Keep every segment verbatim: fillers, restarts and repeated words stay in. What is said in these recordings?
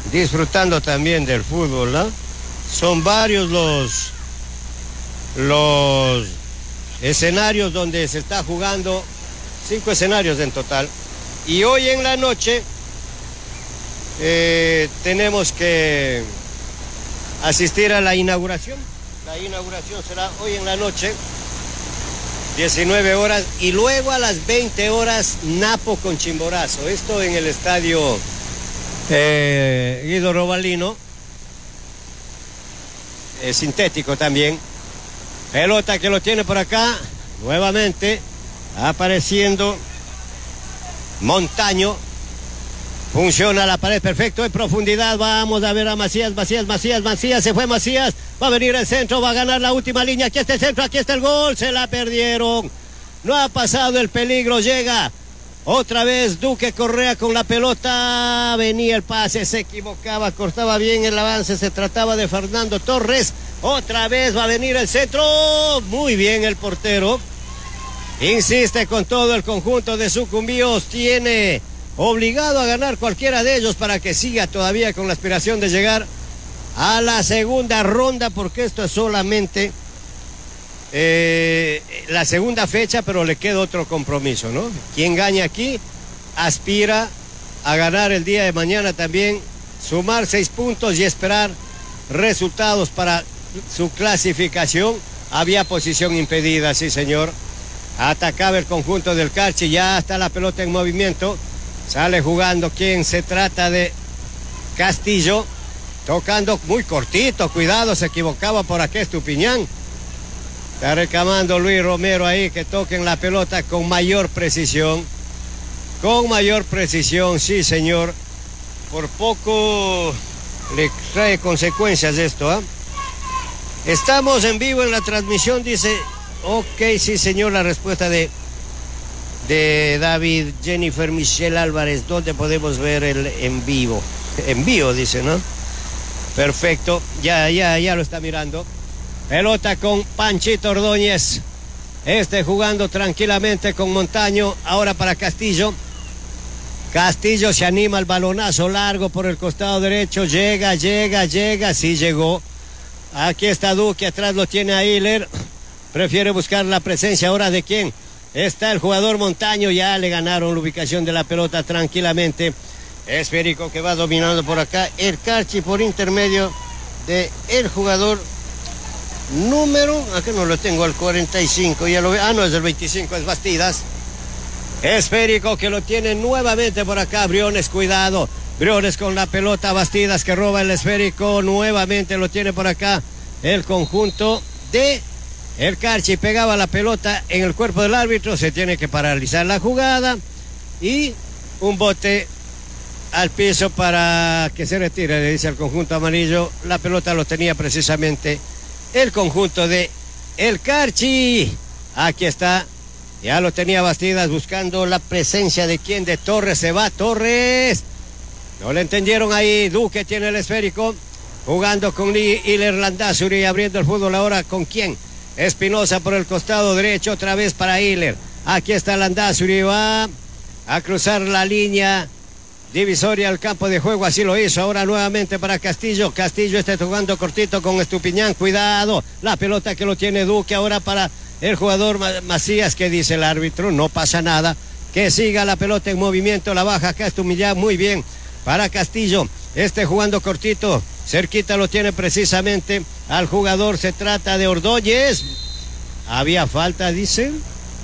disfrutando también del fútbol, ¿no? Son varios los, los escenarios donde se está jugando, cinco escenarios en total. Y hoy en la noche eh, tenemos que asistir a la inauguración. La inauguración será hoy en la noche, diecinueve horas, y luego a las veinte horas Napo con Chimborazo. Esto en el estadio eh, Guido Robalino, eh, sintético también. Pelota que lo tiene por acá, nuevamente apareciendo Montaño. Funciona la pared perfecto en profundidad. Vamos a ver a Macías, Macías, Macías, Macías. Se fue Macías. Va a venir el centro, va a ganar la última línea. Aquí está el centro, aquí está el gol. Se la perdieron. No ha pasado el peligro. Llega otra vez Duque Correa con la pelota. Venía el pase, se equivocaba, cortaba bien el avance. Se trataba de Fernando Torres. Otra vez va a venir el centro. Muy bien el portero. Insiste con todo el conjunto de Sucumbíos. Tiene obligado a ganar cualquiera de ellos para que siga todavía con la aspiración de llegar a la segunda ronda, porque esto es solamente eh, la segunda fecha, pero le queda otro compromiso, ¿no? Quien gane aquí aspira a ganar el día de mañana también, sumar seis puntos y esperar resultados para su clasificación. Había posición impedida, sí señor. Atacaba el conjunto del Carchi, ya está la pelota en movimiento. Sale jugando quien se trata de Castillo, tocando muy cortito, cuidado, se equivocaba por aquí Estupiñán. Está reclamando Luis Romero ahí que toquen la pelota con mayor precisión. Con mayor precisión, sí señor. Por poco le trae consecuencias esto, ¿eh? Estamos en vivo en la transmisión, dice. Ok, sí señor, la respuesta de... de David. Jennifer Michelle Álvarez, ¿dónde podemos ver el en vivo? En vivo, dice, ¿no? Perfecto, ya, ya, ya lo está mirando. Pelota con Panchito Ordóñez. Este jugando tranquilamente con Montaño. Ahora para Castillo. Castillo se anima al balonazo largo por el costado derecho. Llega, llega, llega. Sí llegó. Aquí está Duque, atrás lo tiene a Hiller. Prefiere buscar la presencia ahora de quién. Está el jugador Montaño, ya le ganaron la ubicación de la pelota tranquilamente. Esférico que va dominando por acá. El Carchi por intermedio de el jugador número, acá no lo tengo, al cuarenta y cinco, ya lo veo. Ah, no, es el veinticinco, es Bastidas. Esférico que lo tiene nuevamente por acá. Briones, cuidado. Briones con la pelota. Bastidas que roba el esférico. Nuevamente lo tiene por acá el conjunto de... El Carchi pegaba la pelota en el cuerpo del árbitro, se tiene que paralizar la jugada y un bote al piso para que se retire, le dice al conjunto amarillo. La pelota lo tenía precisamente el conjunto de El Carchi. Aquí está, ya lo tenía Bastidas buscando la presencia de quién, de Torres. Se va Torres, no le entendieron ahí. Duque tiene el esférico, jugando con Hiller Landázuri, abriendo el fútbol ahora con quién. Espinosa por el costado derecho, otra vez para Hiller. Aquí está Landázuri, va a cruzar la línea divisoria al campo de juego, así lo hizo. Ahora nuevamente para Castillo. Castillo está jugando cortito con Estupiñán, cuidado. La pelota que lo tiene Duque ahora para el jugador Macías. ¿Qué dice el árbitro? No pasa nada. Que siga la pelota en movimiento, la baja acá Estupiñán, muy bien. Para Castillo, este jugando cortito. Cerquita lo tiene precisamente al jugador, se trata de Ordóñez. Había falta, dicen.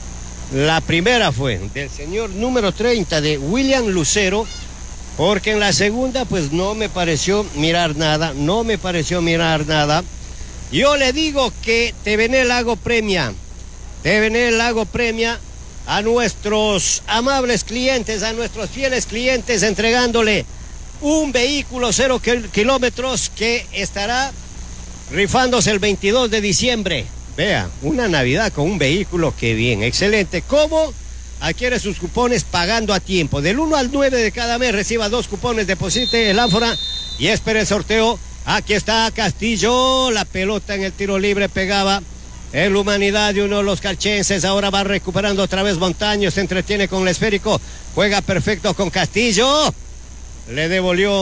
La primera fue del señor número treinta de William Lucero, porque en la segunda pues no me pareció mirar nada, no me pareció mirar nada. Yo le digo que T V N Lago premia, T V N Lago premia a nuestros amables clientes, a nuestros fieles clientes, entregándole un vehículo cero kilómetros que estará rifándose el veintidós de diciembre. Vea, una Navidad con un vehículo, que bien, excelente. ¿Cómo? Adquiere sus cupones pagando a tiempo. Del uno al nueve de cada mes reciba dos cupones, deposite el ánfora y espere el sorteo. Aquí está Castillo, la pelota en el tiro libre pegaba el Humanidad de uno de los carchenses. Ahora va recuperando otra vez Montaño, se entretiene con el esférico, juega perfecto con Castillo. Le devolvió